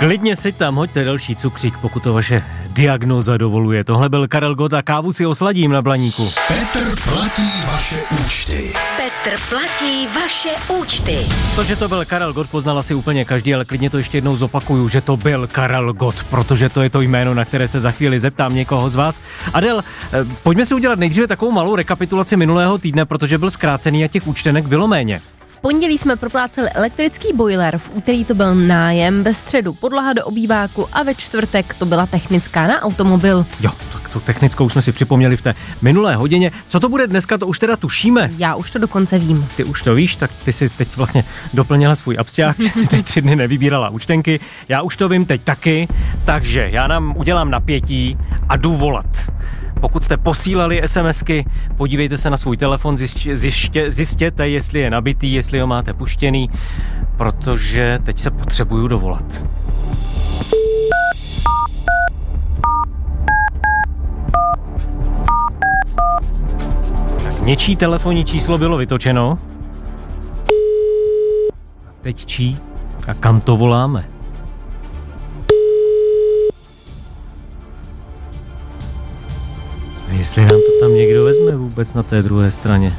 Klidně si tam hoďte další cukřík, pokud to vaše diagnóza dovoluje. Tohle byl Karel Gott a kávu si osladím na Blaníku. Petr platí vaše účty. Petr platí vaše účty. To, že to byl Karel Gott, poznal asi úplně každý, ale klidně to ještě jednou zopakuju, že to byl Karel Gott, protože to je to jméno, na které se za chvíli zeptám někoho z vás. Adel, pojďme si udělat nejdříve takovou malou rekapitulaci minulého týdne, protože byl zkrácený a těch účtenek bylo méně. V pondělí jsme propláceli elektrický boiler, v úterý to byl nájem, ve středu podlaha do obýváku a ve čtvrtek to byla technická na automobil. Jo, tak tu technickou jsme si připomněli v té minulé hodině. Co to bude dneska, to už teda tušíme. Já už to dokonce vím. Ty už to víš, tak ty si teď vlastně doplnila svůj absťák, že si teď 3 dny nevybírala účtenky. Já už to vím teď taky, takže já nám udělám napětí a jdu volat. Pokud jste posílali SMSky, podívejte se na svůj telefon, zjistěte, jestli je nabitý, jestli ho máte puštěný, protože teď se potřebuju dovolat. Tak něčí telefonní číslo bylo vytočeno. Teď čí a kam to voláme? A jestli nám to tam někdo vezme vůbec na té druhé straně.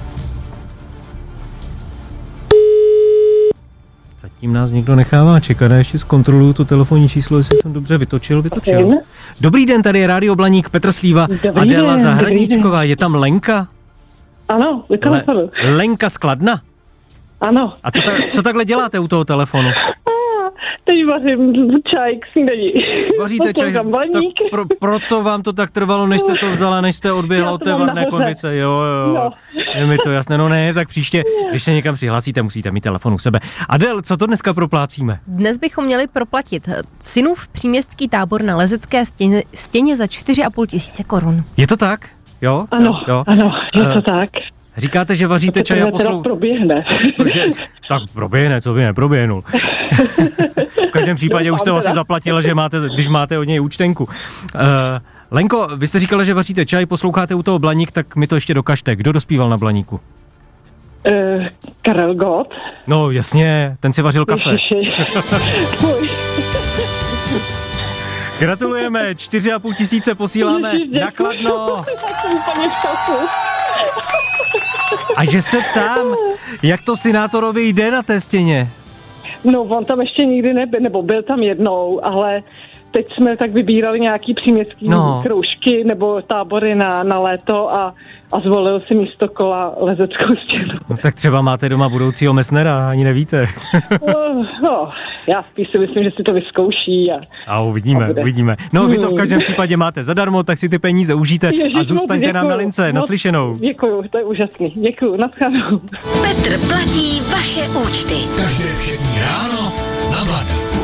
Zatím nás někdo nechává čekat a ještě zkontroluju to telefonní číslo, jestli jsem dobře vytočil. Dobrý den, tady je Rádio Blaník, Petr Slíva, Adéla Zahradníčková, je tam Lenka? Ano, Lenka z Kladna? Ano. A co takhle děláte u toho telefonu? Teď vařím čaj k snídani. Vaříte čaj, tak proto vám to tak trvalo, než jste to vzala, než jste odběhla od té varné konvice. Jo. Je mi to jasné, no ne, tak příště, když se někam přihlásíte, musíte mít telefon u sebe. Adel, co to dneska proplácíme? Dnes bychom měli proplatit synův příměstský tábor na Lezecké stěně za 4,5 tisíce korun. Je to tak? Jo? Ano, je to tak. Říkáte, že vaříte čaj a proběhne. Tak proběhne, co by neproběhnul. V každém případě už jste asi zaplatila, že když máte od něj účtenku. Lenko, vy jste říkala, že vaříte čaj, posloucháte u toho Blaník, tak mi to ještě dokažte. Kdo dospíval na Blaníku? Karel Gott. No jasně, ten si vařil kafe. Gratulujeme, 4,5 tisíce posíláme na Kladno. A že se ptám, jak to senátorovi jde na té stěně? No, on tam ještě nikdy nebyl, nebo byl tam jednou, ale teď jsme tak vybírali nějaký příměstský kroužky nebo tábory na léto a zvolil si místo kola Lezeckou stěnu. No, tak třeba máte doma budoucího Messnera, ani nevíte. Já spíš si myslím, že si to vyzkouší. A uvidíme. No, vy to v každém případě máte zadarmo, tak si ty peníze užijte a zůstaňte nám na lince. Naslyšenou. Děkuju, to je úžasný. Děkuju, naschledanou. Petr platí vaše účty. Každé všední ráno na Blaníku.